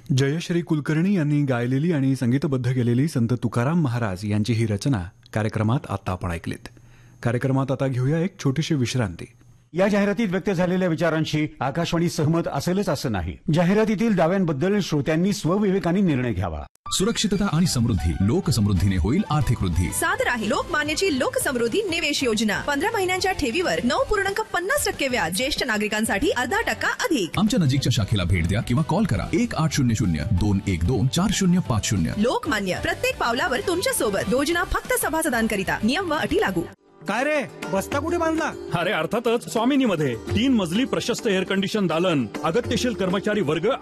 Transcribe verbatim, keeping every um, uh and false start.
जयश्री कुलकर्णी यांनी गायलेली आणि संगीतबद्ध केलेली संत तुकाराम महाराज यांची ही रचना कार्यक्रमात आता आपण ऐकलीत. कार्यक्रमात आता घेऊया एक छोटीशी विश्रांती. या जाहिरातीत व्यक्त झालेल्या विचारांशी आकाशवाणी सहमत असेलच असं नाही. जाहिरातीतील दाव्यांबद्दल श्रोत्यांनी स्वविवेकाने निर्णय घ्यावा. सुरक्षितता आणि समृद्धी. लोकसमृद्धीने होईल आर्थिक वृद्धी. सादर आहे लोकमान्यची लोकसमृद्धी निवेश योजना. पंधरा महिन्यांच्या ठेवीवर नऊ पूर्णांक पन्नास टक्के व्याज. ज्येष्ठ नागरिकांसाठी अर्धा टक्का अधिक. आमच्या नजीकच्या शाखेला भेट द्या किंवा कॉल करा एक आठ शून्य शून्य दोन एक दोन चार शून्य पाच शून्य. लोकमान्य, प्रत्येक पावलावर तुमच्या सोबत. योजना फक्त सभासदांकरिता. नियम व अटी लागू. काय रे, बस्ता कुठे बांधला? अरे अर्थातच स्वामिनीमध्ये तीन मजली प्रशस्त एअर कंडिशन दालन, अगत्यशील कर्मचारी वर्ग